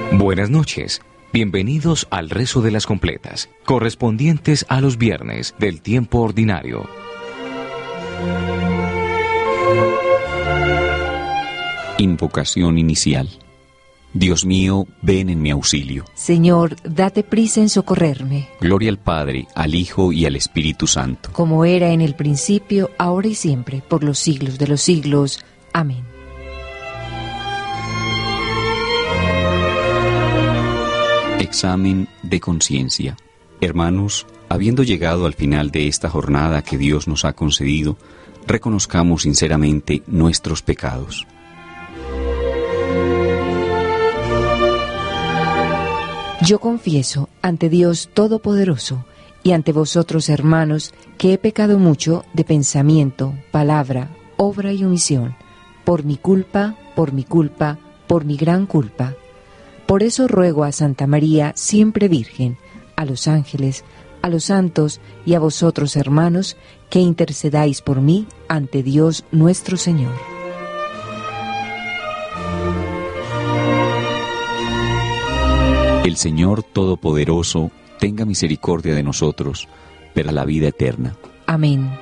Buenas noches. Bienvenidos al rezo de las completas, correspondientes a los viernes del tiempo ordinario. Invocación inicial. Dios mío, ven en mi auxilio. Señor, date prisa en socorrerme. Gloria al Padre, al Hijo y al Espíritu Santo. Como era en el principio, ahora y siempre, por los siglos de los siglos. Amén. Examen de conciencia. Hermanos, habiendo llegado al final de esta jornada que Dios nos ha concedido, reconozcamos sinceramente nuestros pecados. Yo confieso ante Dios Todopoderoso y ante vosotros, hermanos, que he pecado mucho de pensamiento, palabra, obra y omisión, por mi culpa, por mi gran culpa. Por eso ruego a Santa María, siempre Virgen, a los ángeles, a los santos y a vosotros, hermanos, que intercedáis por mí ante Dios nuestro Señor. El Señor Todopoderoso tenga misericordia de nosotros, para la vida eterna. Amén.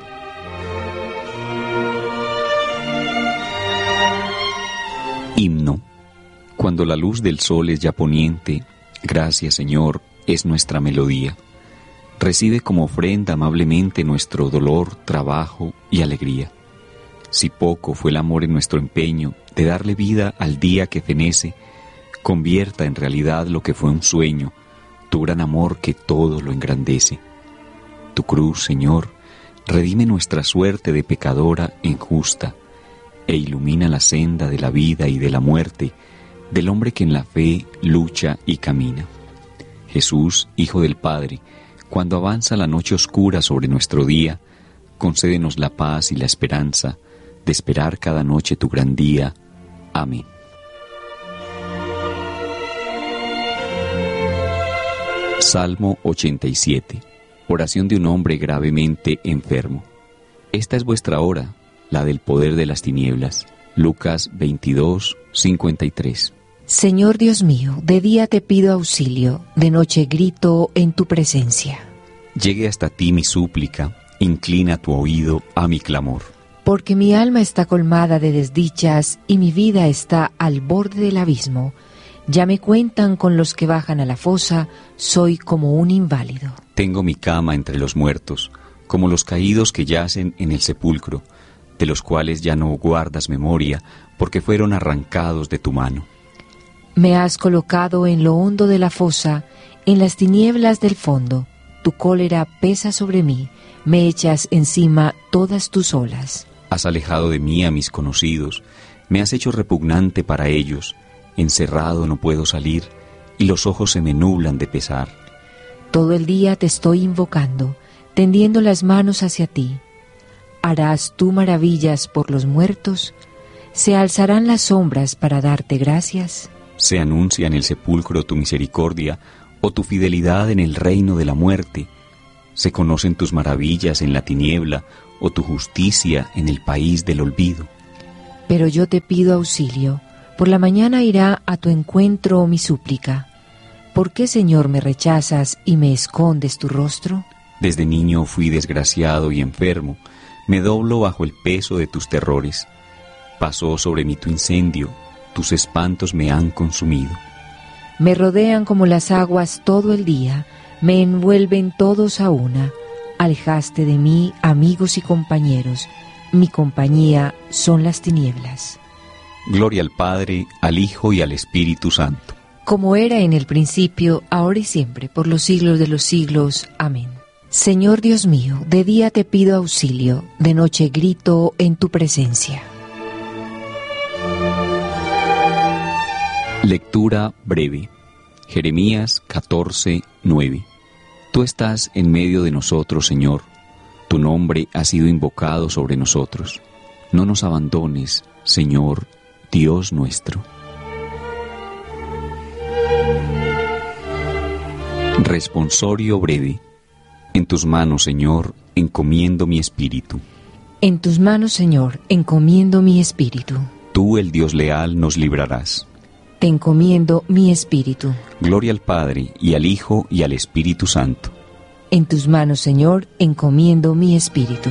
Himno. Cuando la luz del sol es ya poniente, gracias, Señor, es nuestra melodía. Recibe como ofrenda amablemente nuestro dolor, trabajo y alegría. Si poco fue el amor en nuestro empeño de darle vida al día que fenece, convierta en realidad lo que fue un sueño, tu gran amor que todo lo engrandece. Tu cruz, Señor, redime nuestra suerte de pecadora en justa, e ilumina la senda de la vida y de la muerte, del hombre que en la fe lucha y camina. Jesús, Hijo del Padre, cuando avanza la noche oscura sobre nuestro día, concédenos la paz y la esperanza de esperar cada noche tu gran día. Amén. Salmo 87. Oración de un hombre gravemente enfermo. Esta es vuestra hora, la del poder de las tinieblas. Lucas 22, 53. Señor Dios mío, de día te pido auxilio, de noche grito en tu presencia. Llegue hasta ti mi súplica, inclina tu oído a mi clamor. Porque mi alma está colmada de desdichas y mi vida está al borde del abismo. Ya me cuentan con los que bajan a la fosa, soy como un inválido. Tengo mi cama entre los muertos, como los caídos que yacen en el sepulcro, de los cuales ya no guardas memoria, porque fueron arrancados de tu mano. Me has colocado en lo hondo de la fosa, en las tinieblas del fondo. Tu cólera pesa sobre mí, me echas encima todas tus olas. Has alejado de mí a mis conocidos, me has hecho repugnante para ellos. Encerrado no puedo salir, y los ojos se me nublan de pesar. Todo el día te estoy invocando, tendiendo las manos hacia ti. ¿Harás tú maravillas por los muertos? ¿Se alzarán las sombras para darte gracias? Se anuncia en el sepulcro tu misericordia, o tu fidelidad en el reino de la muerte. Se conocen tus maravillas en la tiniebla, o tu justicia en el país del olvido. Pero yo te pido auxilio. Por la mañana irá a tu encuentro mi súplica. ¿Por qué, Señor, me rechazas y me escondes tu rostro? Desde niño fui desgraciado y enfermo, me doblo bajo el peso de tus terrores. Pasó sobre mí tu incendio, tus espantos me han consumido. Me rodean como las aguas todo el día, me envuelven todos a una. Alejaste de mí amigos y compañeros, mi compañía son las tinieblas. Gloria al Padre, al Hijo y al Espíritu Santo. Como era en el principio, ahora y siempre, por los siglos de los siglos. Amén. Señor Dios mío, de día te pido auxilio, de noche grito en tu presencia. Lectura breve. Jeremías 14, 9. Tú estás en medio de nosotros, Señor. Tu nombre ha sido invocado sobre nosotros. No nos abandones, Señor, Dios nuestro. Responsorio breve. En tus manos, Señor, encomiendo mi espíritu. En tus manos, Señor, encomiendo mi espíritu. Tú, el Dios leal, nos librarás. te encomiendo mi espíritu. Gloria al Padre, y al Hijo, y al Espíritu Santo. En tus manos, Señor, encomiendo mi espíritu.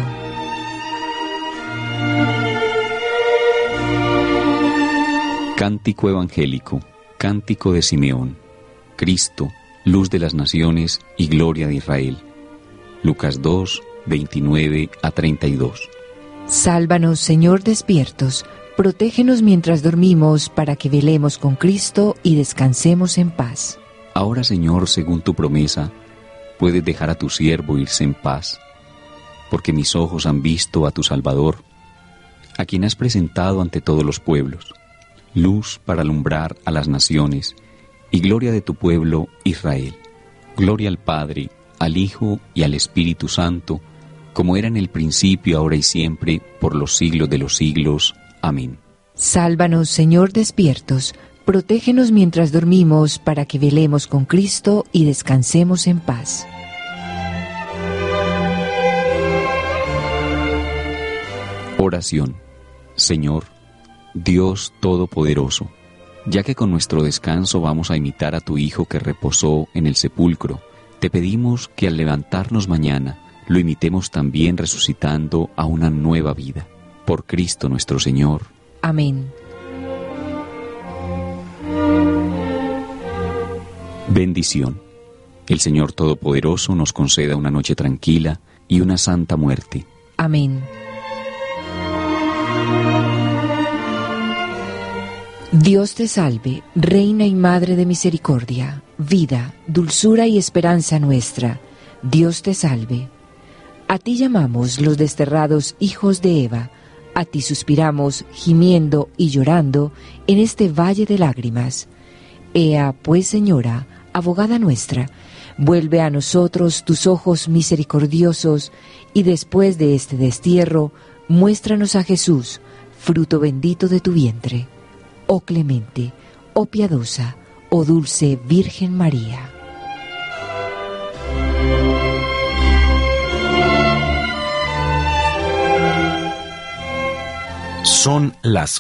Cántico evangélico, cántico de Simeón. Cristo, luz de las naciones y gloria de Israel. Lucas 2, 29 a 32. Sálvanos, Señor, despiertos. Protégenos mientras dormimos, para que velemos con Cristo y descansemos en paz. Ahora, Señor, según tu promesa, puedes dejar a tu siervo irse en paz, porque mis ojos han visto a tu Salvador, a quien has presentado ante todos los pueblos, luz para alumbrar a las naciones y gloria de tu pueblo Israel. Gloria al Padre, al Hijo y al Espíritu Santo, como era en el principio, ahora y siempre, por los siglos de los siglos. Amén. Sálvanos, Señor, despiertos. Protégenos mientras dormimos, para que velemos con Cristo y descansemos en paz. Oración. Señor, Dios Todopoderoso, ya que con nuestro descanso vamos a imitar a tu Hijo que reposó en el sepulcro, te pedimos que al levantarnos mañana lo imitemos también resucitando a una nueva vida. Por Cristo nuestro Señor. Amén. Bendición. El Señor Todopoderoso nos conceda una noche tranquila y una santa muerte. Amén. Dios te salve, Reina y Madre de misericordia, vida, dulzura y esperanza nuestra. Dios te salve. A ti llamamos los desterrados hijos de Eva, a ti suspiramos, gimiendo y llorando en este valle de lágrimas. Ea, pues, Señora, abogada nuestra, vuelve a nosotros tus ojos misericordiosos, y después de este destierro, muéstranos a Jesús, fruto bendito de tu vientre. Oh clemente, oh piadosa, oh dulce Virgen María. Son las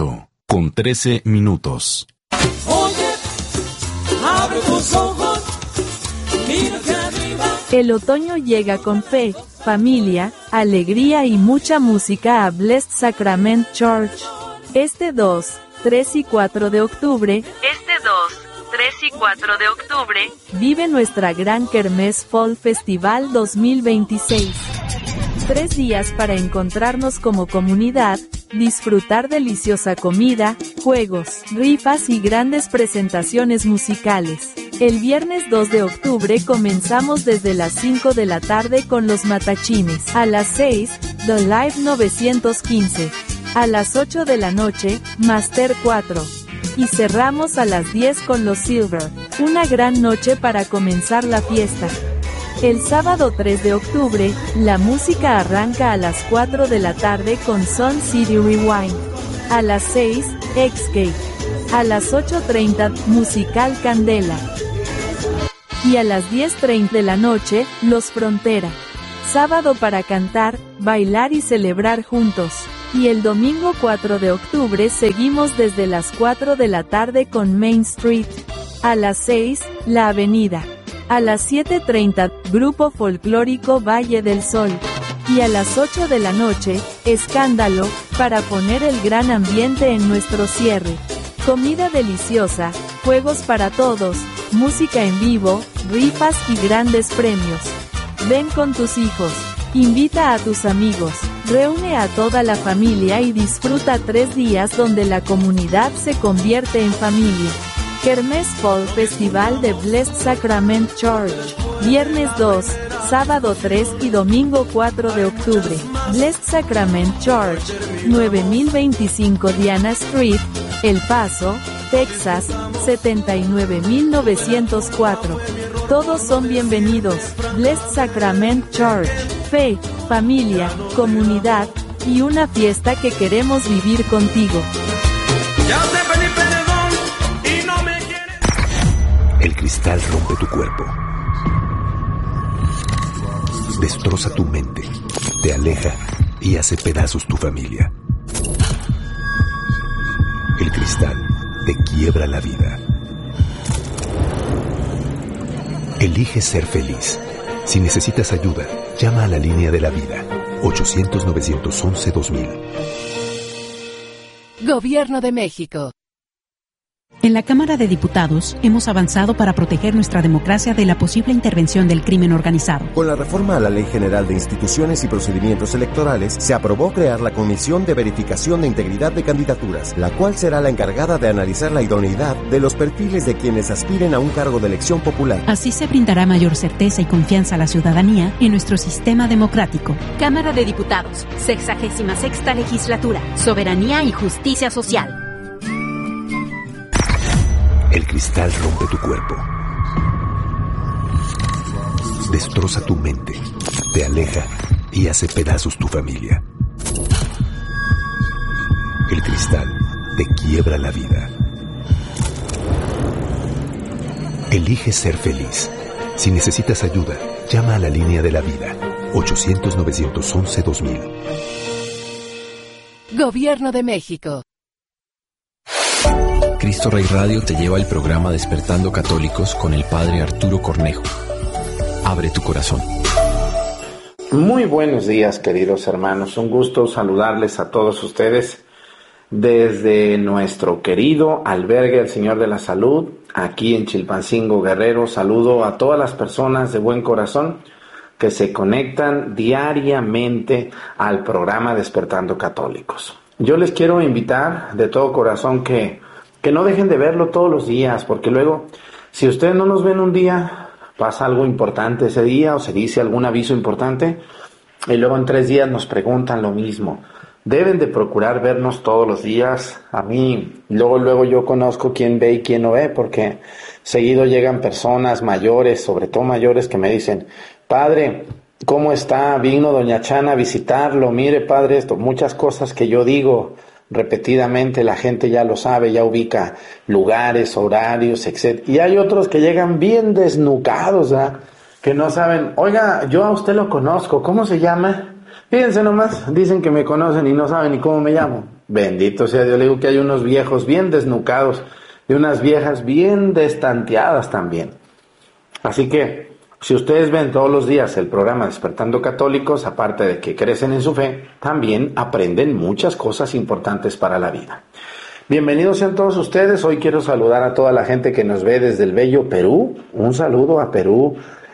8:13. Oye, abre tus ojos, mira hacia arriba. El otoño llega con fe, familia, alegría y mucha música a Blessed Sacrament Church. Este 2, 3 y 4 de octubre, vive nuestra gran Kermés Fall Festival 2026. 3 días para encontrarnos como comunidad, disfrutar deliciosa comida, juegos, rifas y grandes presentaciones musicales. El viernes 2 de octubre comenzamos desde las 5 de la tarde con los matachines. A las 6, The Live 915. A las 8 de la noche, Master 4. Y cerramos a las 10 con los Silver. Una gran noche para comenzar la fiesta. El sábado 3 de octubre, la música arranca a las 4 de la tarde con Sun City Rewind. A las 6, X-Cake. A las 8:30, Musical Candela. Y a las 10:30 de la noche, Los Frontera. Sábado para cantar, bailar y celebrar juntos. Y el domingo 4 de octubre seguimos desde las 4 de la tarde con Main Street. A las 6, La Avenida. A las 7:30, Grupo Folclórico Valle del Sol. Y a las 8 de la noche, Escándalo, para poner el gran ambiente en nuestro cierre. Comida deliciosa, juegos para todos, música en vivo, rifas y grandes premios. Ven con tus hijos, invita a tus amigos, reúne a toda la familia y disfruta 3 días donde la comunidad se convierte en familia. Kermés Fall Festival de Blessed Sacrament Church. Viernes 2, sábado 3 y domingo 4 de octubre. Blessed Sacrament Church, 9025 Diana Street, El Paso, Texas, 79904. Todos son bienvenidos. Blessed Sacrament Church. Fe, familia, comunidad y una fiesta que queremos vivir contigo. Ya te pedí perdón y no me quieres. El cristal rompe tu cuerpo, destroza tu mente, te aleja y hace pedazos tu familia. El cristal te quiebra la vida. Elige ser feliz. Si necesitas ayuda, llama a la línea de la vida. 800-911-2000. Gobierno de México. En la Cámara de Diputados hemos avanzado para proteger nuestra democracia de la posible intervención del crimen organizado. Con la reforma a la Ley General de Instituciones y Procedimientos Electorales, se aprobó crear la Comisión de Verificación de Integridad de Candidaturas, la cual será la encargada de analizar la idoneidad de los perfiles de quienes aspiren a un cargo de elección popular. Así se brindará mayor certeza y confianza a la ciudadanía en nuestro sistema democrático. Cámara de Diputados, 66ª Legislatura, Soberanía y Justicia Social. El cristal rompe tu cuerpo. Destroza tu mente, te aleja y hace pedazos tu familia. El cristal te quiebra la vida. Elige ser feliz. Si necesitas ayuda, llama a la línea de la vida. 800-911-2000. Gobierno de México. Cristo Rey Radio te lleva el programa Despertando Católicos con el Padre Arturo Cornejo. Abre tu corazón. Muy buenos días, queridos hermanos. Un gusto saludarles a todos ustedes desde nuestro querido albergue El Señor de la Salud, aquí en Chilpancingo, Guerrero. Saludo a todas las personas de buen corazón que se conectan diariamente al programa Despertando Católicos. Yo les quiero invitar de todo corazón que no dejen de verlo todos los días, porque luego, si ustedes no nos ven un día, pasa algo importante ese día o se dice algún aviso importante y luego en 3 días nos preguntan lo mismo. Deben de procurar vernos todos los días. A mí, luego yo conozco quién ve y quién no ve, porque seguido llegan personas mayores, sobre todo mayores, que me dicen: Padre, ¿cómo está? Vino doña Chana a visitarlo, mire padre esto, muchas cosas que yo digo repetidamente, la gente ya lo sabe, ya ubica lugares, horarios, etc. Y hay otros que llegan bien desnucados, ¿verdad? Que no saben: oiga, yo a usted lo conozco, ¿cómo se llama? Fíjense nomás, dicen que me conocen y no saben ni cómo me llamo. Bendito sea Dios. Le digo que hay unos viejos bien desnucados y unas viejas bien destanteadas también. Así que, si ustedes ven todos los días el programa Despertando Católicos, aparte de que crecen en su fe, también aprenden muchas cosas importantes para la vida. Bienvenidos sean todos ustedes. Hoy quiero saludar a toda la gente que nos ve desde el bello Perú. Un saludo a Perú.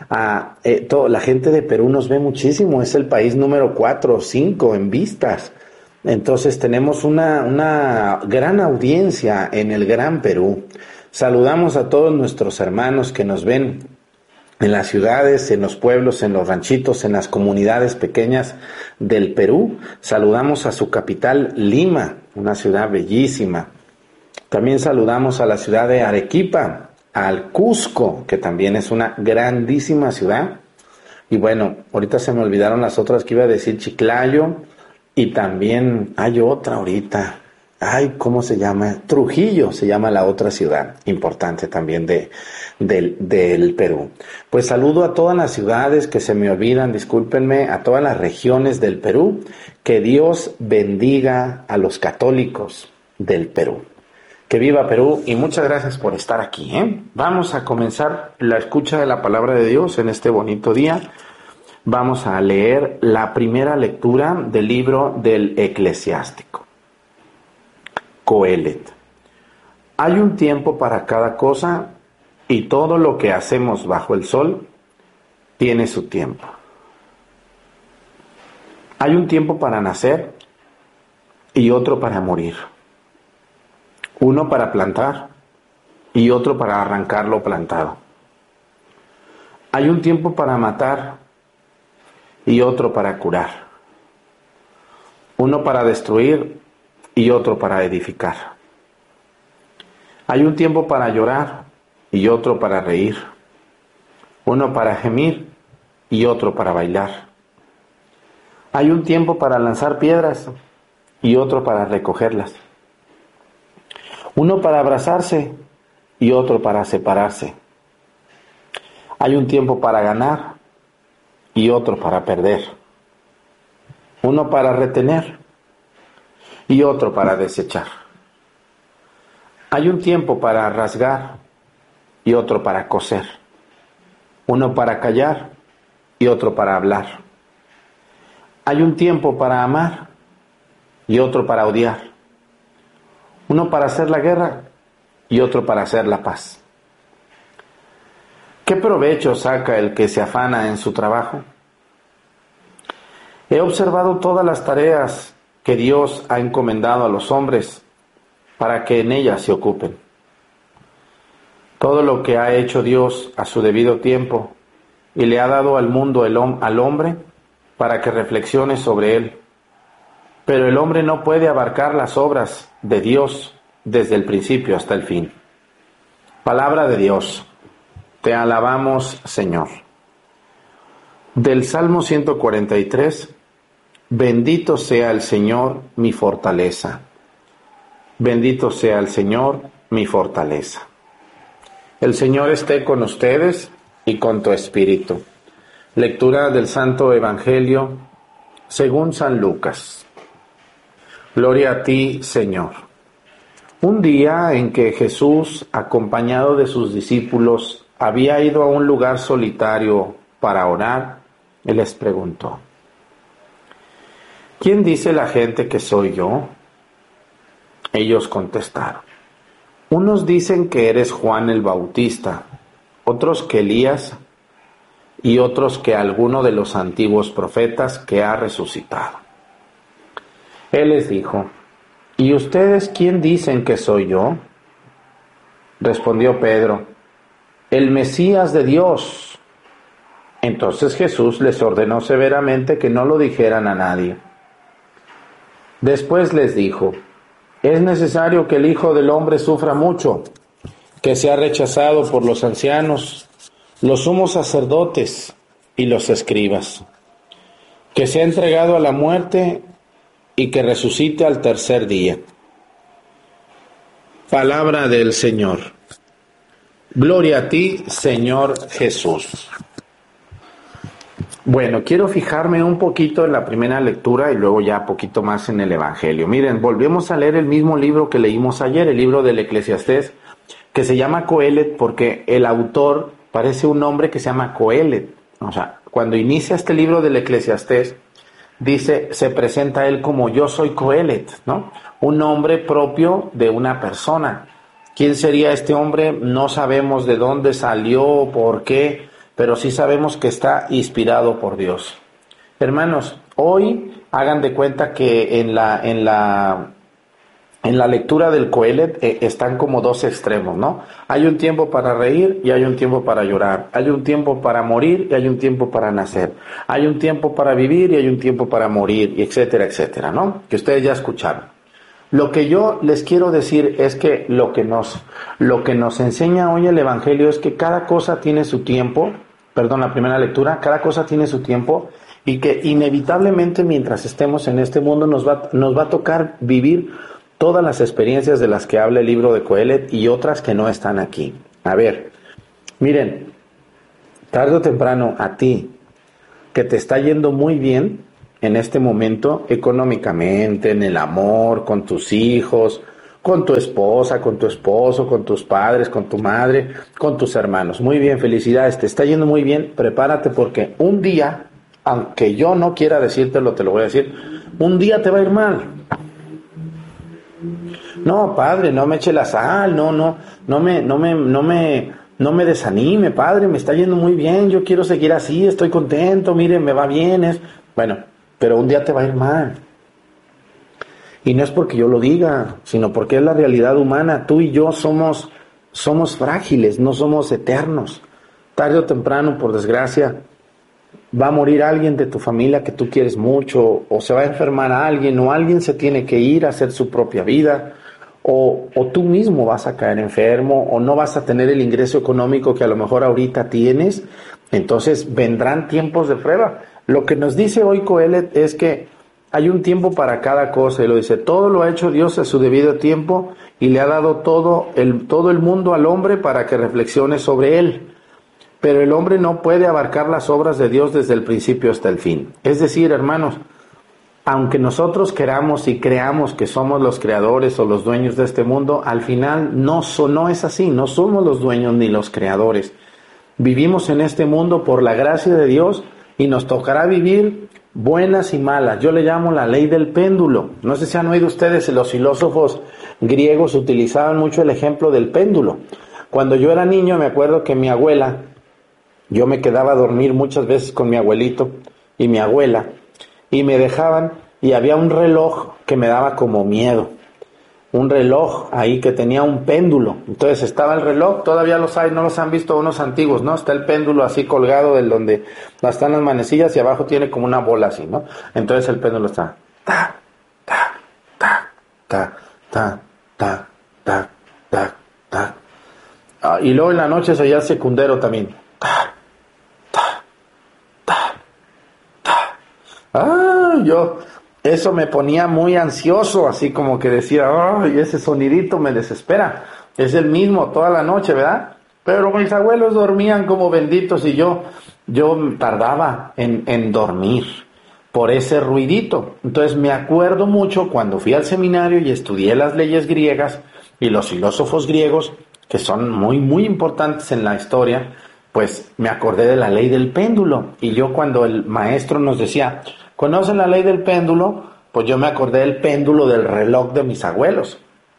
La gente de Perú nos ve muchísimo. Es el país número 4 o 5 en vistas. Entonces tenemos una gran audiencia en el Gran Perú. Saludamos a todos nuestros hermanos que nos ven en las ciudades, en los pueblos, en los ranchitos, en las comunidades pequeñas del Perú. Saludamos a su capital, Lima, una ciudad bellísima. También saludamos a la ciudad de Arequipa, al Cusco, que también es una grandísima ciudad. Y bueno, ahorita se me olvidaron las otras que iba a decir, Chiclayo, y también hay otra ahorita. Ay, ¿cómo se llama? Trujillo se llama la otra ciudad importante también del Perú. Pues saludo a todas las ciudades que se me olvidan, discúlpenme, a todas las regiones del Perú. Que Dios bendiga a los católicos del Perú. Que viva Perú y muchas gracias por estar aquí, Vamos a comenzar la escucha de la palabra de Dios en este bonito día. Vamos a leer la primera lectura del libro del Eclesiástico. Coelet. Hay un tiempo para cada cosa y todo lo que hacemos bajo el sol tiene su tiempo. Hay un tiempo para nacer y otro para morir. Uno para plantar y otro para arrancar lo plantado. Hay un tiempo para matar y otro para curar. Uno para destruir y otro para edificar. Hay un tiempo para llorar y otro para reír. Uno para gemir y otro para bailar. Hay un tiempo para lanzar piedras y otro para recogerlas. Uno para abrazarse y otro para separarse. Hay un tiempo para ganar y otro para perder. Uno para retener y otro para desechar. Hay un tiempo para rasgar y otro para coser. Uno para callar y otro para hablar. Hay un tiempo para amar y otro para odiar. Uno para hacer la guerra y otro para hacer la paz. ¿Qué provecho saca el que se afana en su trabajo? He observado todas las tareas que Dios ha encomendado a los hombres para que en ellas se ocupen. Todo lo que ha hecho Dios a su debido tiempo y le ha dado al mundo al hombre para que reflexione sobre él. Pero el hombre no puede abarcar las obras de Dios desde el principio hasta el fin. Palabra de Dios. Te alabamos, Señor. Del Salmo 143, bendito sea el Señor, mi fortaleza. Bendito sea el Señor, mi fortaleza. El Señor esté con ustedes y con tu espíritu. Lectura del Santo Evangelio según San Lucas. Gloria a ti, Señor. Un día en que Jesús, acompañado de sus discípulos, había ido a un lugar solitario para orar, Él les preguntó: ¿quién dice la gente que soy yo? Ellos contestaron: unos dicen que eres Juan el Bautista, otros que Elías y otros que alguno de los antiguos profetas que ha resucitado. Él les dijo: ¿y ustedes quién dicen que soy yo? Respondió Pedro: el Mesías de Dios. Entonces Jesús les ordenó severamente que no lo dijeran a nadie. Después les dijo: es necesario que el Hijo del Hombre sufra mucho, que sea rechazado por los ancianos, los sumos sacerdotes y los escribas, que sea entregado a la muerte y que resucite al tercer día. Palabra del Señor. Gloria a ti, Señor Jesús. Bueno, quiero fijarme un poquito en la primera lectura y luego ya poquito más en el Evangelio. Miren, volvemos a leer el mismo libro que leímos ayer, el libro del Eclesiastés, que se llama Coelet porque el autor parece un hombre que se llama Coelet. O sea, cuando inicia este libro del Eclesiastés, se presenta él como yo soy Coelet, ¿no? Un nombre propio de una persona. ¿Quién sería este hombre? No sabemos de dónde salió, por qué, pero sí sabemos que está inspirado por Dios. Hermanos, hoy hagan de cuenta que en la lectura del Coelet están como dos extremos, ¿no? Hay un tiempo para reír y hay un tiempo para llorar. Hay un tiempo para morir y hay un tiempo para nacer. Hay un tiempo para vivir y hay un tiempo para morir, y etcétera, etcétera, ¿no? Que ustedes ya escucharon. Lo que yo les quiero decir es que lo que nos enseña hoy el Evangelio es que cada cosa tiene su tiempo, la primera lectura, cada cosa tiene su tiempo y que inevitablemente mientras estemos en este mundo nos va a tocar vivir todas las experiencias de las que habla el libro de Coelet y otras que no están aquí. A ver, miren, tarde o temprano a ti, que te está yendo muy bien en este momento, económicamente, en el amor, con tus hijos, con tu esposa, con tu esposo, con tus padres, con tu madre, con tus hermanos. Muy bien, felicidades, te está yendo muy bien, prepárate porque un día, aunque yo no quiera decírtelo, te lo voy a decir, un día te va a ir mal. No, padre, no me eche la sal, no me desanime, padre, me está yendo muy bien, yo quiero seguir así, estoy contento, mire, me va bien, bueno, pero un día te va a ir mal. Y no es porque yo lo diga, sino porque es la realidad humana. Tú y yo somos frágiles, no somos eternos. Tarde o temprano, por desgracia, va a morir alguien de tu familia que tú quieres mucho, o se va a enfermar a alguien, o alguien se tiene que ir a hacer su propia vida, o tú mismo vas a caer enfermo, o no vas a tener el ingreso económico que a lo mejor ahorita tienes. Entonces vendrán tiempos de prueba. Lo que nos dice hoy Coelet es que hay un tiempo para cada cosa, y lo dice, todo lo ha hecho Dios a su debido tiempo y le ha dado todo el mundo al hombre para que reflexione sobre él. Pero el hombre no puede abarcar las obras de Dios desde el principio hasta el fin. Es decir, hermanos, aunque nosotros queramos y creamos que somos los creadores o los dueños de este mundo, al final no es así, no somos los dueños ni los creadores. Vivimos en este mundo por la gracia de Dios y nos tocará vivir buenas y malas. Yo le llamo la ley del péndulo. No sé si han oído ustedes, los filósofos griegos utilizaban mucho el ejemplo del péndulo. Cuando yo era niño me acuerdo que mi abuela, yo me quedaba a dormir muchas veces con mi abuelito y mi abuela, y me dejaban, y había un reloj que me daba como miedo. Un reloj ahí que tenía un péndulo. Entonces estaba el reloj, todavía los hay, no los han visto unos antiguos, ¿no? Está el péndulo así colgado de donde están las manecillas y abajo tiene como una bola así, ¿no? Entonces el péndulo está ta, ta, ta, ta, ta, ta, ta, ta, ta. Y luego en la noche se oía el secundero también. Ta, ta, ta, ta. Eso me ponía muy ansioso, así como que decía, ay, ese sonidito me desespera. Es el mismo toda la noche, ¿verdad? Pero mis abuelos dormían como benditos y yo tardaba en dormir por ese ruidito. Entonces me acuerdo mucho cuando fui al seminario y estudié las leyes griegas y los filósofos griegos, que son muy, muy importantes en la historia, pues me acordé de la ley del péndulo. Y yo cuando el maestro nos decía, ¿conocen la ley del péndulo? Pues yo me acordé del péndulo del reloj de mis abuelos.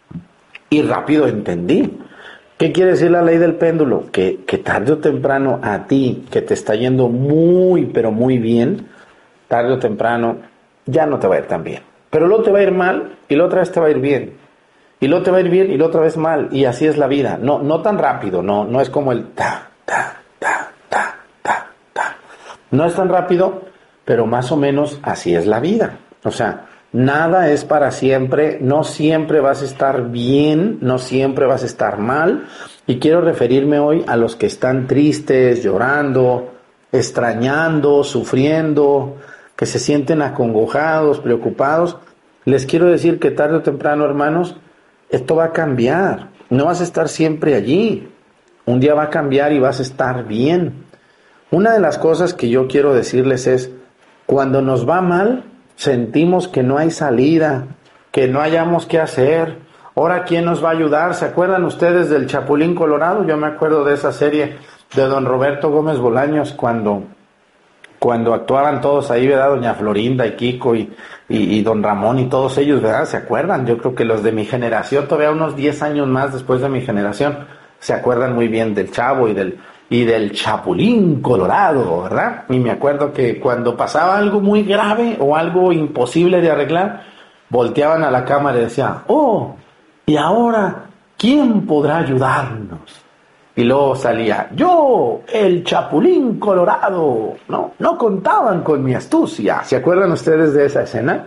Y rápido entendí. ¿Qué quiere decir la ley del péndulo? Que tarde o temprano a ti, que te está yendo muy, pero muy bien, tarde o temprano ya no te va a ir tan bien. Pero luego te va a ir mal y la otra vez te va a ir bien. Y luego te va a ir bien y la otra vez mal. Y así es la vida. No tan rápido, no es como el ta, ta, ta, ta, ta, ta. No es tan rápido, pero más o menos así es la vida. O sea, nada es para siempre, no siempre vas a estar bien, no siempre vas a estar mal. Y quiero referirme hoy a los que están tristes, llorando, extrañando, sufriendo, que se sienten acongojados, preocupados. Les quiero decir que tarde o temprano, hermanos, esto va a cambiar. No vas a estar siempre allí. Un día va a cambiar y vas a estar bien. Una de las cosas que yo quiero decirles es, cuando nos va mal, sentimos que no hay salida, que no hayamos qué hacer. Ahora, ¿quién nos va a ayudar? ¿Se acuerdan ustedes del Chapulín Colorado? Yo me acuerdo de esa serie de don Roberto Gómez Bolaños cuando actuaban todos ahí, ¿verdad? Doña Florinda y Kiko y don Ramón y todos ellos, ¿verdad? ¿Se acuerdan? Yo creo que los de mi generación, todavía unos 10 años más después de mi generación, se acuerdan muy bien del Chavo y del Chapulín Colorado, ¿verdad? Y me acuerdo que cuando pasaba algo muy grave o algo imposible de arreglar, volteaban a la cámara y decían, oh, ¿y ahora quién podrá ayudarnos? Y luego salía, yo, el Chapulín Colorado. No contaban con mi astucia. ¿Se acuerdan ustedes de esa escena?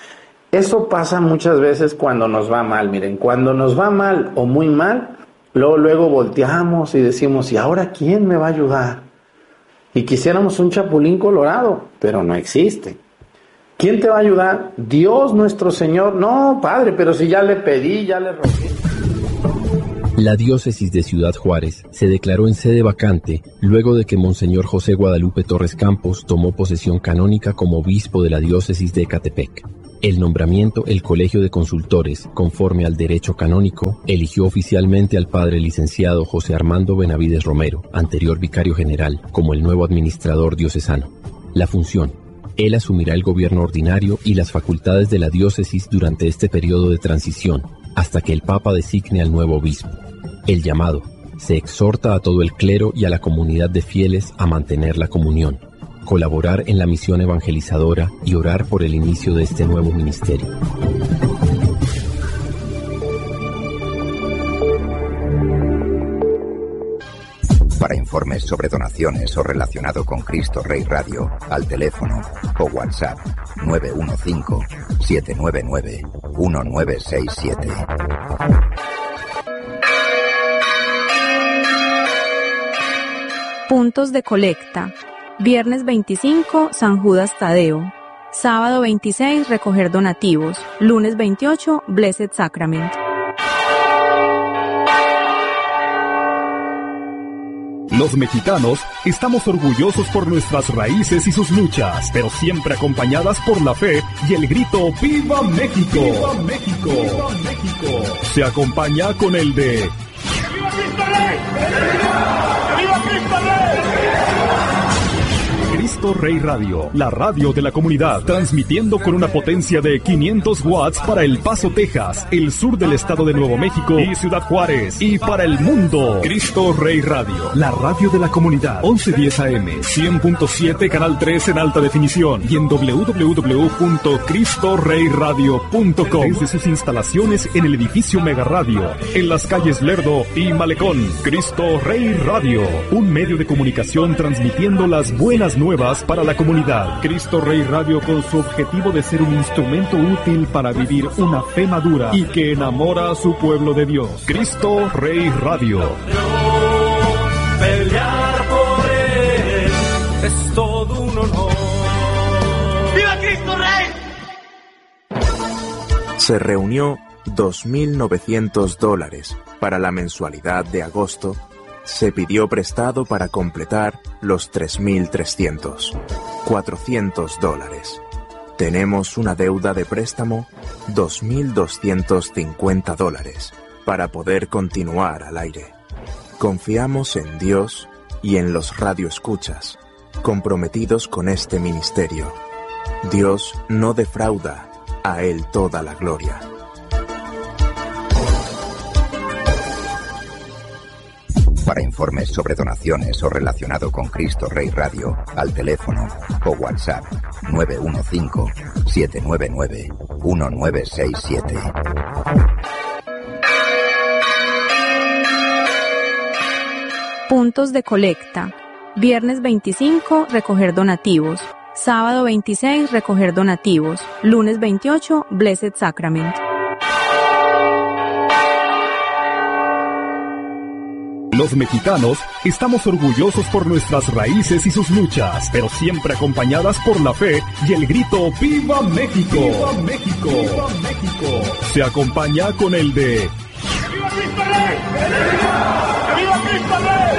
Eso pasa muchas veces cuando nos va mal. Miren, cuando nos va mal o muy mal, luego volteamos y decimos, ¿y ahora quién me va a ayudar? Y quisiéramos un Chapulín Colorado, pero no existe. ¿Quién te va a ayudar? Dios nuestro Señor. No, Padre, pero si ya le pedí, ya le rogué. La diócesis de Ciudad Juárez se declaró en sede vacante luego de que Monseñor José Guadalupe Torres Campos tomó posesión canónica como obispo de la diócesis de Ecatepec. El nombramiento, el Colegio de Consultores, conforme al derecho canónico, eligió oficialmente al padre licenciado José Armando Benavides Romero, anterior vicario general, como el nuevo administrador diocesano. La función: él asumirá el gobierno ordinario y las facultades de la diócesis durante este periodo de transición, hasta que el Papa designe al nuevo obispo. El llamado: se exhorta a todo el clero y a la comunidad de fieles a mantener la comunión, colaborar en la misión evangelizadora y orar por el inicio de este nuevo ministerio. Para informes sobre donaciones o relacionado con Cristo Rey Radio, al teléfono o WhatsApp 915-799-1967. Puntos de colecta. Viernes 25, San Judas Tadeo. Sábado 26, recoger donativos. Lunes 28, Blessed Sacrament. Los mexicanos estamos orgullosos por nuestras raíces y sus luchas, pero siempre acompañadas por la fe y el grito ¡Viva México! ¡Viva México! ¡Viva México! Se acompaña con el de ¡Viva Cristo Rey! ¡Viva Cristo Rey! Cristo Rey Radio, la radio de la comunidad, transmitiendo con una potencia de 500 watts para El Paso, Texas, el sur del estado de Nuevo México y Ciudad Juárez, y para el mundo. Cristo Rey Radio, la radio de la comunidad, 1110 AM, 100.7, canal 3 en alta definición, y en www.cristoreyradio.com, desde sus instalaciones en el edificio Mega Radio, en las calles Lerdo y Malecón. Cristo Rey Radio, un medio de comunicación transmitiendo las buenas nuevas para la comunidad. Cristo Rey Radio, con su objetivo de ser un instrumento útil para vivir una fe madura y que enamora a su pueblo de Dios. Cristo Rey Radio. Pelear por él es todo un honor. ¡Viva Cristo Rey! Se reunió $2,900 para la mensualidad de agosto. Se pidió prestado para completar los 3,300. $400. Tenemos una deuda de préstamo, $2,250, para poder continuar al aire. Confiamos en Dios y en los radioescuchas, comprometidos con este ministerio. Dios no defrauda, a Él toda la gloria. Para informes sobre donaciones o relacionado con Cristo Rey Radio, al teléfono o WhatsApp 915-799-1967. Puntos de colecta. Viernes 25, recoger donativos. Sábado 26, recoger donativos. Lunes 28, Blessed Sacrament. Los mexicanos estamos orgullosos por nuestras raíces y sus luchas, pero siempre acompañadas por la fe y el grito ¡Viva México! ¡Viva México! ¡Viva México! Se acompaña con el de ¡Viva Cristo Rey! ¡Viva Cristo Rey!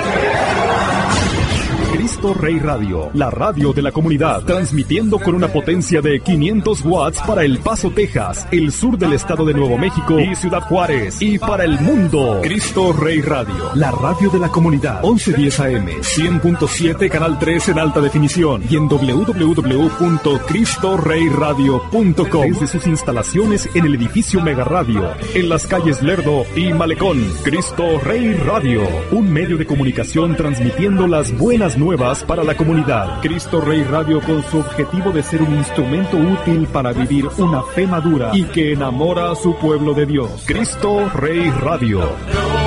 Cristo Rey Radio, la radio de la comunidad, transmitiendo con una potencia de 500 watts para El Paso, Texas, el sur del estado de Nuevo México y Ciudad Juárez, y para el mundo. Cristo Rey Radio, la radio de la comunidad, 1110 AM, 100.7, canal 3 en alta definición, y en www.cristoreyradio.com, desde sus instalaciones en el edificio Mega Radio, en las calles Lerdo y Malecón. Cristo Rey Radio, un medio de comunicación transmitiendo las buenas nuevas para la comunidad. Cristo Rey Radio, con su objetivo de ser un instrumento útil para vivir una fe madura y que enamora a su pueblo de Dios. Cristo Rey Radio.